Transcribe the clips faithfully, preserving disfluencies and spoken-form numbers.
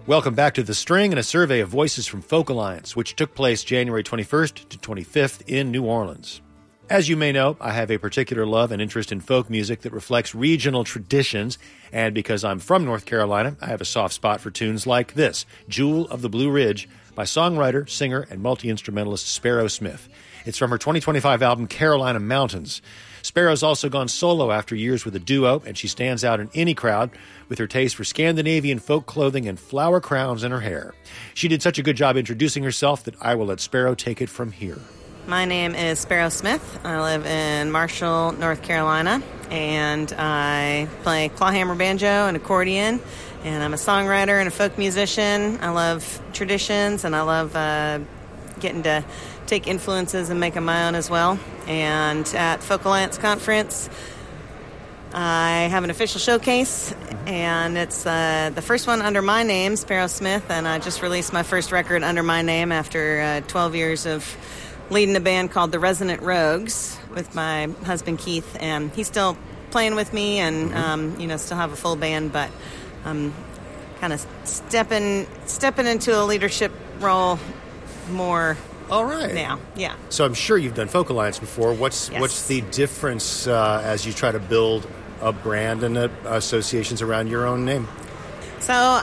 Welcome back to The String and a survey of voices from Folk Alliance, which took place January twenty-first to twenty-fifth in New Orleans. As you may know, I have a particular love and interest in folk music that reflects regional traditions, and because I'm from North Carolina, I have a soft spot for tunes like this, Jewel of the Blue Ridge, by songwriter, singer, and multi-instrumentalist Sparrow Smith. It's from her twenty twenty-five album Carolina Mountains. Sparrow's also gone solo after years with a duo, and she stands out in any crowd with her taste for Scandinavian folk clothing and flower crowns in her hair. She did such a good job introducing herself that I will let Sparrow take it from here. My name is Sparrow Smith. I live in Marshall, North Carolina, and I play clawhammer banjo and accordion, and I'm a songwriter and a folk musician. I love traditions, and I love uh, getting to take influences and make them my own as well. And at Folk Alliance Conference, I have an official showcase, and it's uh, the first one under my name, Sparrow Smith, and I just released my first record under my name after uh, twelve years of leading a band called the Resonant Rogues with my husband Keith, and he's still playing with me, and um, you know, still have a full band, but I'm kind of stepping stepping into a leadership role more. All right. Now, yeah. So I'm sure you've done Folk Alliance before. What's Yes. what's the difference uh, as you try to build a brand and uh, associations around your own name? So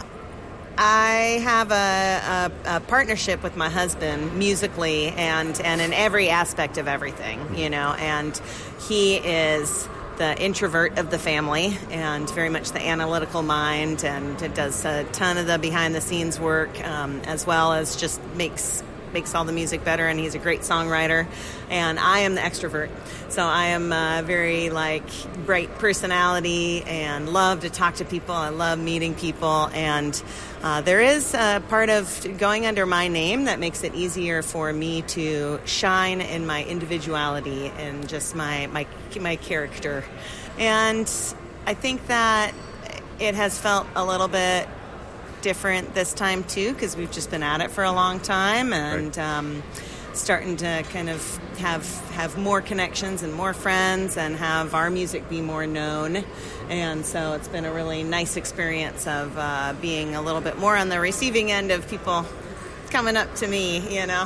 I have a, a, a partnership with my husband musically and, and in every aspect of everything, you know, and he is the introvert of the family and very much the analytical mind, and it does a ton of the behind-the-scenes work, um, as well as just makes makes all the music better, and he's a great songwriter, and I am the extrovert. So I am a very, like, bright personality and love to talk to people. I love meeting people, and uh, there is a part of going under my name that makes it easier for me to shine in my individuality and just my, my, my character. And I think that it has felt a little bit different this time too, because we've just been at it for a long time, and right. um, starting to kind of have have more connections and more friends, and have our music be more known. And so it's been a really nice experience of uh, being a little bit more on the receiving end of people coming up to me, you know,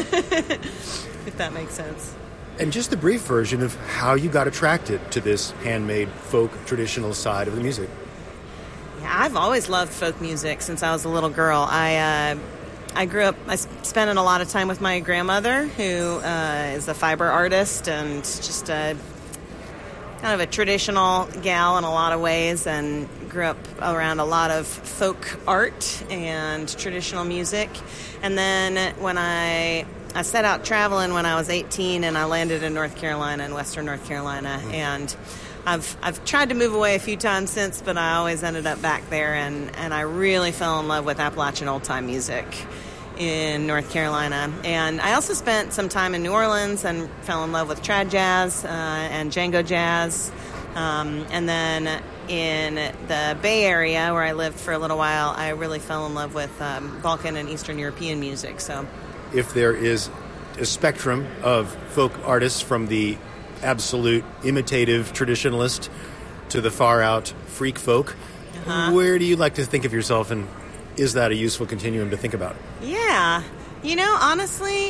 if that makes sense. And just the brief version of how you got attracted to this handmade folk traditional side of the music. I've always loved folk music since I was a little girl. I uh, I grew up, I spent a lot of time with my grandmother, who uh, is a fiber artist and just a kind of a traditional gal in a lot of ways, and grew up around a lot of folk art and traditional music. And then when I I set out traveling when I was eighteen, and I landed in North Carolina, in Western North Carolina, mm-hmm. and I've I've tried to move away a few times since, but I always ended up back there, and, and I really fell in love with Appalachian old-time music in North Carolina. And I also spent some time in New Orleans and fell in love with trad jazz uh, and Django jazz. Um, and then in the Bay Area, where I lived for a little while, I really fell in love with um, Balkan and Eastern European music. So, if there is a spectrum of folk artists from the absolute imitative traditionalist to the far out freak folk, uh-huh. where do you like to think of yourself, and is that a useful continuum to think about? Yeah. You know, honestly,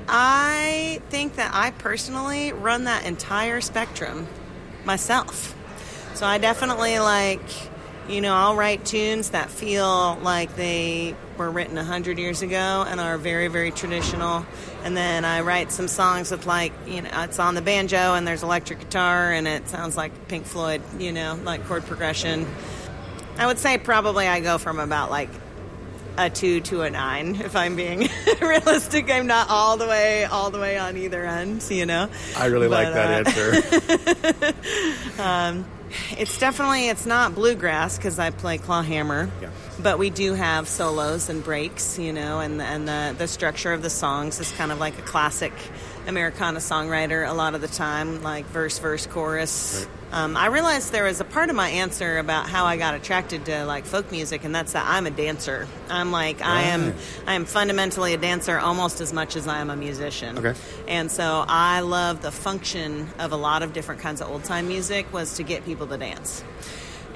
I think that I personally run that entire spectrum myself. So I definitely, like, you know, I'll write tunes that feel like they were written a hundred years ago and are very, very traditional. And then I write some songs with, like, you know, it's on the banjo and there's electric guitar and it sounds like Pink Floyd, you know, like chord progression. I would say probably I go from about, like, a two to a nine, if I'm being realistic. I'm not all the way, all the way on either end, you know. I really but, like that uh, answer. um, It's definitely, it's not bluegrass because I play clawhammer, yeah. but we do have solos and breaks, you know, and, and the, the structure of the songs is kind of like a classic Americana songwriter a lot of the time, like verse, verse, chorus. Right. Um, I realized there was a part of my answer about how I got attracted to, like, folk music, and that's that I'm a dancer. I'm like, right. I am I am fundamentally a dancer almost as much as I am a musician. Okay. And so I love the function of a lot of different kinds of old-time music was to get people to dance.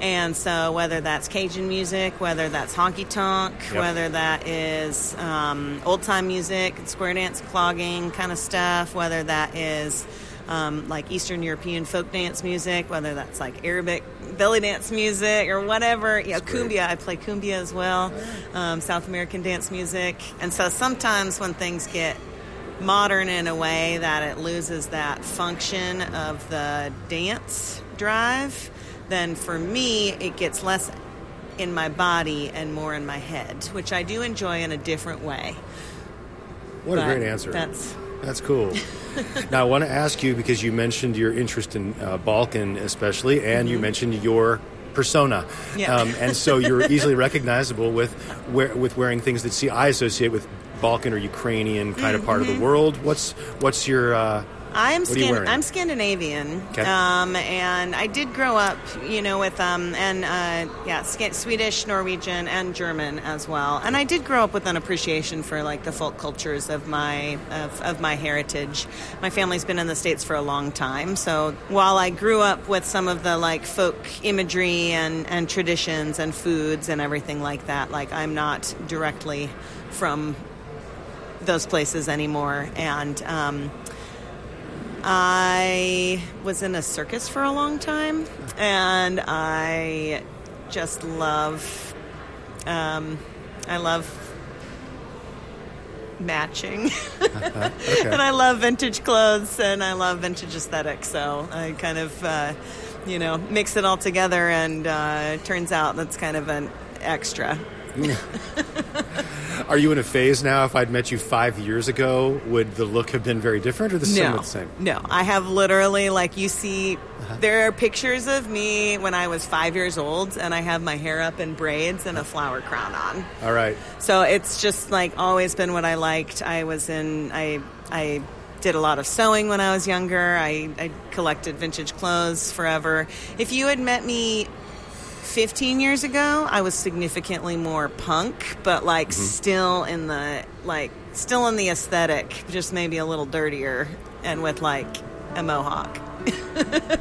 And so whether that's Cajun music, whether that's honky-tonk, Yep. whether that is um, old-time music, square dance, clogging kind of stuff, whether that is um, like Eastern European folk dance music, whether that's like Arabic belly dance music or whatever. You know, cumbia, I play cumbia as well, um, South American dance music. And so sometimes when things get modern in a way that it loses that function of the dance drive, then for me it gets less in my body and more in my head, which I do enjoy in a different way. What But a great answer. That's That's cool. Now, I want to ask you, because you mentioned your interest in uh, Balkan especially, and you mentioned your persona. Yeah. Um, and so you're easily recognizable with wear, with wearing things that see I associate with Balkan or Ukrainian kind of part of the world. What's what's your... Uh, I'm What are you Scan- wearing? I'm Scandinavian, Okay. um, and I did grow up, you know, with um, and uh, yeah, Sc- Swedish, Norwegian, and German as well. And I did grow up with an appreciation for like the folk cultures of my of, of my heritage. My family's been in the States for a long time, so while I grew up with some of the like folk imagery and and traditions and foods and everything like that, like I'm not directly from those places anymore, and. Um, I was in a circus for a long time, and I just love, um, I love matching, okay. and I love vintage clothes, and I love vintage aesthetics, so I kind of, uh, you know, mix it all together, and uh, it turns out that's kind of an extra. Are you in a phase now? If I'd met you five years ago, would the look have been very different, or the No, somewhat the same? no. I have literally, like, you see, there are pictures of me when I was five years old, and I have my hair up in braids and a flower crown on. All right. So it's just, like, always been what I liked. I was in, I, I did a lot of sewing when I was younger. I, I collected vintage clothes forever. If you had met me fifteen years ago, I was significantly more punk, but like mm-hmm. still in the like still in the aesthetic, just maybe a little dirtier and with like a mohawk.